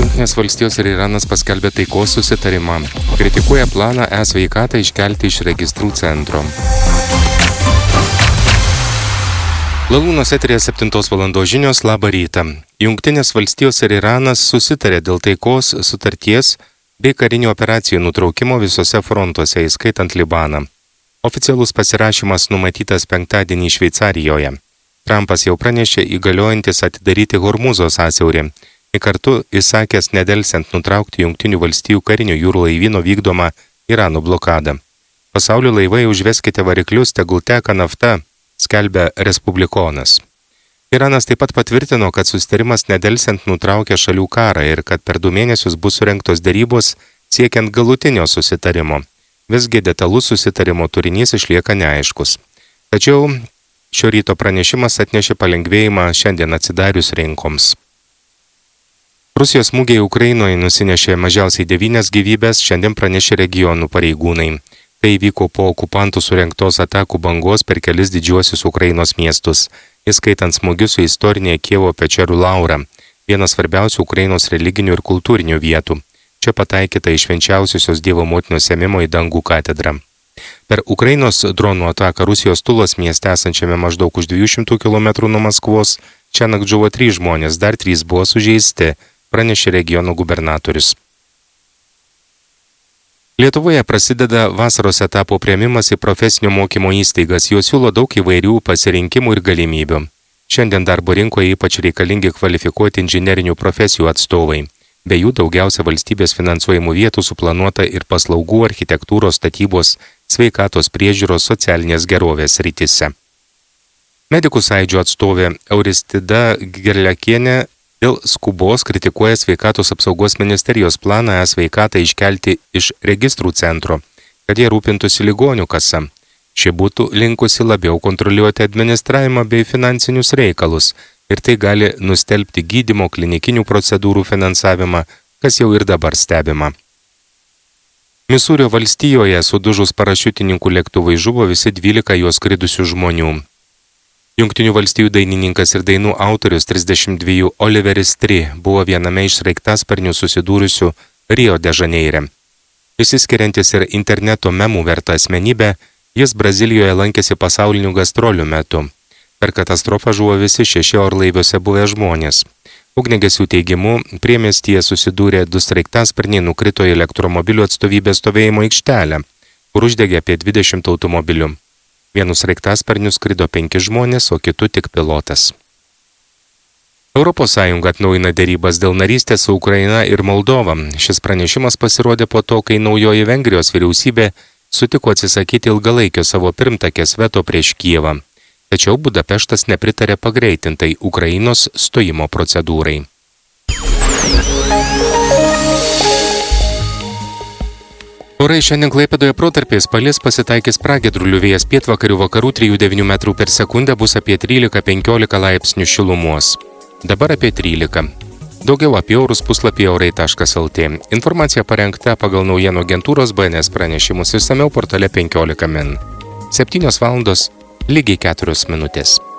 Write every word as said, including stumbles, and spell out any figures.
Jungtinės valstijos ir Iranas paskelbė taikos susitarimą. Kritikuoja planą e-sveikatą iškelti iš registrų centro. Lalūnos eteryje septintos valandos žinios, labą rytą. Jungtinės valstijos ir Iranas susitarė dėl taikos sutarties bei karinių operacijų nutraukimo visose frontuose, įskaitant Libaną. Oficialus pasirašymas numatytas penktadienį Šveicarijoje. Trumpas jau pranešė įgaliojantis atidaryti Hormūzo sąsiaurį. Ir kartu įsakęs nedelsiant nutraukti Jungtinių valstijų karinių jūrų laivyno vykdomą Irano blokadą. Pasaulio laivai užveskite variklius, tegul teka nafta, skelbia Respublikonas. Iranas taip pat patvirtino, kad susitarimas nedelsiant nutraukia šalių karą ir kad per du mėnesius bus surengtos derybos siekiant galutinio susitarimo. Visgi detalus susitarimo turinys išlieka neaiškus. Tačiau šio ryto pranešimas atnešė palengvėjimą šiandien atsidarius rinkoms. Rusijos smūgiai Ukrainoje nusinešė mažiausiai devynias gyvybės, šiandien pranešė regionų pareigūnai. Tai įvyko po okupantų surengtos atakų bangos per kelis didžiuosius Ukrainos miestus, įskaitant smūgius į istorinę Kijevo Pečerų Laurą, vienas svarbiausių Ukrainos religinių ir kultūrinių vietų. Čia pataikyta iš švenčiausiosios Dievo motinos ėmimo į dangų katedrą. Per Ukrainos dronų ataką Rusijos Tulos mieste esančiame maždaug už dviejų šimtų kilometrų nuo Maskvos, šiąnakt žuvo trys žmonės, dar trys buvo sužeisti, pranešė regiono gubernatorius. Lietuvoje prasideda vasaros etapo priėmimas į profesinio mokymo įstaigas, jos siūlo daug įvairių pasirinkimų ir galimybių. Šiandien darbo rinkoje ypač reikalingi kvalifikuoti inžinerinių profesijų atstovai. Be jų daugiausia valstybės finansuojamų vietų suplanuota ir paslaugų, architektūros, statybos, sveikatos priežiūros, socialinės gerovės srityse. Medikų sąjūdžio atstovė Auristida Gerliakienė dėl skubos kritikuoja sveikatos apsaugos ministerijos planą e-sveikatą iškelti iš registrų centro, kad jie rūpintųsi ligonių kasa. Ši būtų linkusi labiau kontroliuoti administravimą bei finansinius reikalus ir tai gali nustelbti gydymo klinikinių procedūrų finansavimą, kas jau ir dabar stebima. Misūrio valstijoje sudužus parašiutininkų lėktuvai žuvo visi dvylika juos skridusių žmonių. Jungtinių valstijų dainininkas ir dainų autorius trisdešimt dviejų Oliveris Tri buvo viename iš sraigtasparnių susidūrusių Rio de Žaneire. Išsiskiriantis ir interneto memų verta asmenybė, jis Brazilijoje lankėsi pasaulinių gastrolių metu. Per katastrofą žuvo visi šeši orlaiviuose buvę žmonės. Ugniagesių teigimu, priemiestyje susidūrė du sraigtasparniai nukrito į elektromobilių atstovybės stovėjimo aikštelę, kur uždegė apie dvidešimt automobilių. Vienu sraigtasparniu skrido penki žmonės, o kitu tik pilotas. Europos Sąjunga atnaujina derybas dėl narystės su Ukraina ir Moldova. Šis pranešimas pasirodė po to, kai naujoji Vengrijos vyriausybė sutiko atsisakyti ilgalaikio savo pirmtakės veto prieš Kijevą. Tačiau Budapeštas nepritarė pagreitintai Ukrainos stojimo procedūrai. Orai šiandien Klaipėdoje protarpiais palis pasitaikys pragiedrulių, vėjas pietvakarių vakarų trijų devynių metrų per sekundę, bus apie trylika penkiolika laipsnių šilumos. Dabar apie trylika. Daugiau apie orus puslapyje orai taškas lt. Informacija parengta pagal naujienų agentūros B N S pranešimus, išsamiau portale penkiolika min. septynios valandos lygiai keturios minutės.